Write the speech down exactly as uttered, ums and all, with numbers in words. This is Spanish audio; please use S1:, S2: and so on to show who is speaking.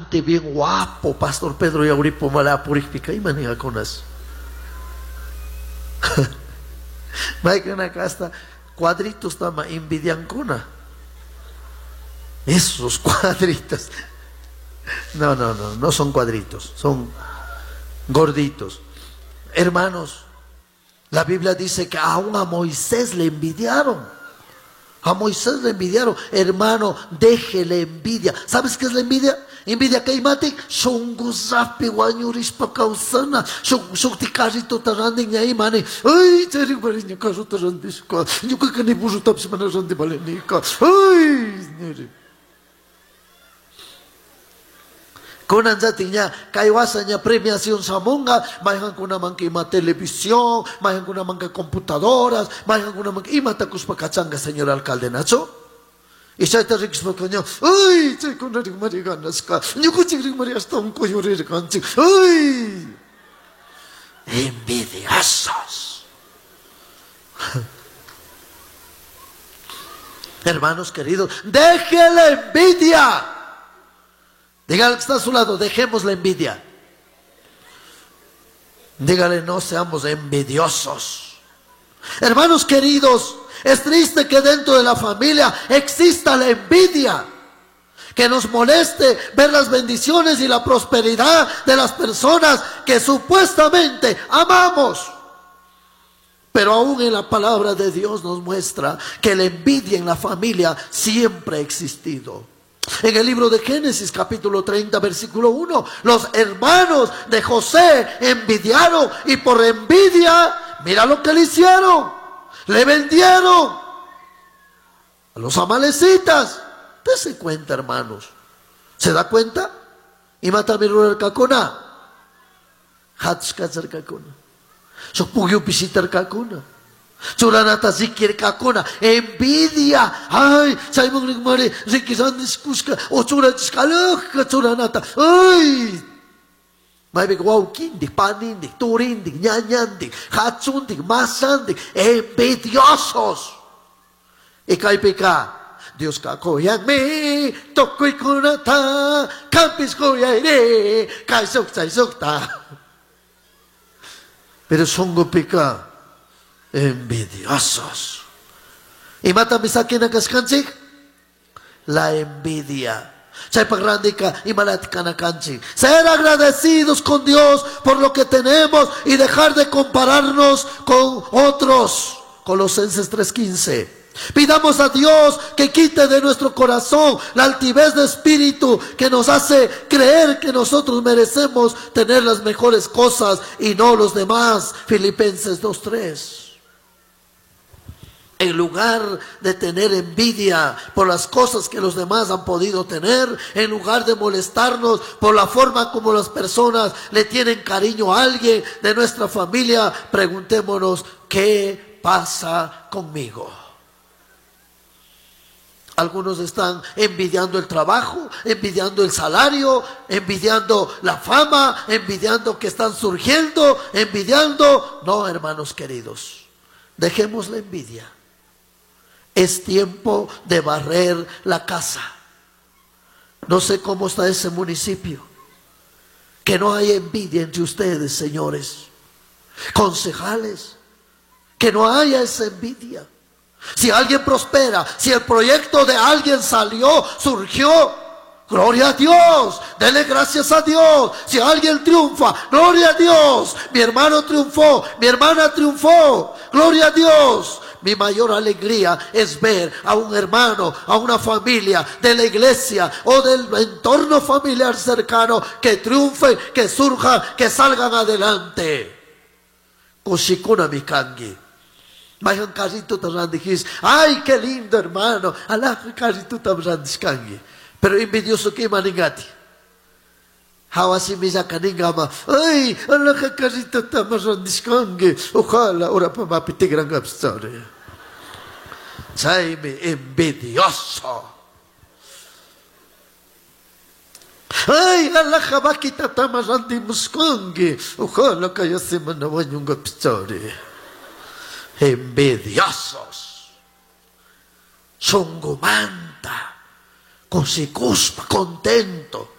S1: amante bien guapo, Pastor Pedro y Auripo Malapuripica y maniaconas. Maikan acá está cuadritos tama envidiancona. Esos cuadritos. No, no, no, no son cuadritos, son gorditos. Hermanos, la Biblia dice que aún a Moisés le envidiaron. A Moisés le envidiaron. Hermano, déjele envidia. ¿Sabes qué es la envidia? Envidia que imate shonguzapi wanyurispa kausana shokti karito taranding ya imane. Ay, ceri barinya kaso tarandisco. Yo que ni puso taps para rande balenica. Ay, nere. Kunan jatinya kaiwasanya premiación samonga, mayan kuna mangke ima televisión, mayan kuna mangke computadoras, mayan kuna mangke ima takus pakachanga señor alcalde Nacho. Y saya tarik sebagainya, ay, saya kuna rik mari ganas ka, nyuku cik rik mari astam ko yuri rik kancik, ay, envidiosos. Hermanos queridos, deje la envidia. Dígale que está a su lado, dejemos la envidia. Dígale, no seamos envidiosos. Hermanos queridos, es triste que dentro de la familia exista la envidia, que nos moleste ver las bendiciones y la prosperidad de las personas que supuestamente amamos. Pero aún en la palabra de Dios nos muestra que la envidia en la familia siempre ha existido. En el libro de Génesis capítulo treinta versículo uno, los hermanos de José envidiaron y por envidia, mira lo que le hicieron, le vendieron a los amalecitas. Dese cuenta, hermanos, ¿se da cuenta? Y mata mi rural kakona, hatskazar kakona, sopugyo pisitar kakona. Churanata zikir kakona, envidia. Ay, saimong nagmari, zikisan diskuska, o churan skalak, churanata. Ay, may bigwaw kindik, panindik, turindik, nyanyandik, hatsundik, masandik, envidiosos. Ikay pika, Dios kakoyang me, tokoy kunata, kampis koyay re, kaisok saisok ta. Pero songo pika, envidiosos. Y mata misaki na kaskansik, la envidia. Chay pagrandika y malatika na kansi. Ser agradecidos con Dios por lo que tenemos y dejar de compararnos con otros. Colosenses tres quince. Pidamos a Dios que quite de nuestro corazón la altivez de espíritu que nos hace creer que nosotros merecemos tener las mejores cosas y no los demás. Filipenses dos tres. En lugar de tener envidia por las cosas que los demás han podido tener, en lugar de molestarnos por la forma como las personas le tienen cariño a alguien de nuestra familia, preguntémonos, ¿qué pasa conmigo? Algunos están envidiando el trabajo, envidiando el salario, envidiando la fama, envidiando que están surgiendo, envidiando. No, hermanos queridos, dejemos la envidia. Es tiempo de barrer la casa. No sé cómo está ese municipio. Que no haya envidia entre ustedes, señores concejales. Que no haya esa envidia. Si alguien prospera, si el proyecto de alguien salió, surgió, gloria a Dios, dele gracias a Dios. Si alguien triunfa, gloria a Dios. Mi hermano triunfó, mi hermana triunfó, gloria a Dios. Mi mayor alegría es ver a un hermano, a una familia de la iglesia o del entorno familiar cercano que triunfe, que surja, que salgan adelante. Koshikuna mikangi. Mayan carito tabrandijis. Ay, qué lindo hermano. Alá carito tabrandiskangi. Pero envidioso que maningati. Hawasi misa kaningama. Ay, alá carito tabrandiskangi. Ojalá ora pa mapitigran gapstore. Saime envidioso. Ay, alá jabakita tabrandiskangi. Ojalá kaya se manawanyong gapstore. Envidiosos, songomanta, con si cuspa, contento.